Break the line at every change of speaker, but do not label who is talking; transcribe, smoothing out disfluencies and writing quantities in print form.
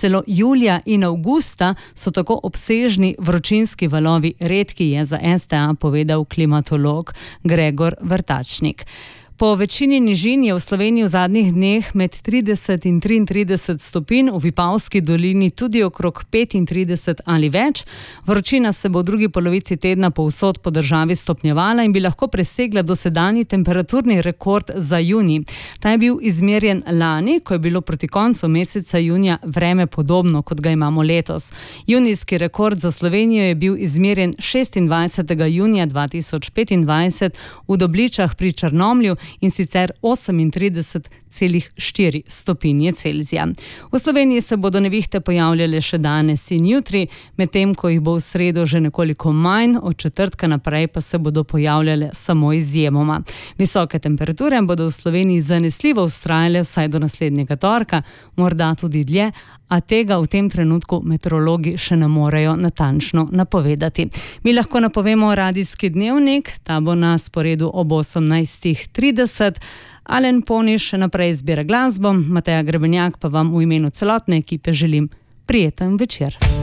Celo julija in avgusta so tako obsežni vročinski valovi redki, je za STA povedal klimatolog Gregor Vrtačnik. Po večini nižin je v Sloveniji v zadnjih dneh med 30 in 33 stopinj, v Vipavski dolini tudi okrog 35 ali več. Vročina se bo v drugi polovici tedna povsod po državi stopnjevala in bi lahko presegla dosedanji temperaturni rekord za junij. Ta je bil izmerjen lani, ko je bilo proti koncu meseca junija vreme podobno, kot ga imamo letos. Junijski rekord za Slovenijo je bil izmerjen 26. junija 2025 v Dobličah pri Črnomlju, in sicer 38,4 stopinje Celzija. V Sloveniji se bodo nevihte pojavljale še danes in jutri, medtem ko jih bo v sredo že nekoliko manj, od četrtka naprej pa se bodo pojavljale samo izjemoma. Visoke temperature bodo v Sloveniji zanesljivo vztrajale vsaj do naslednjega torka, morda tudi dlje, a tega v tem trenutku meteorologi še ne morejo natančno napovedati. Mi lahko napovemo radijski dnevnik, ta bo na sporedu ob 18:30. Alen Poniš še naprej izbira glasbo, Mateja Grebenjak pa vam v imenu celotne ekipe želim prijeten večer.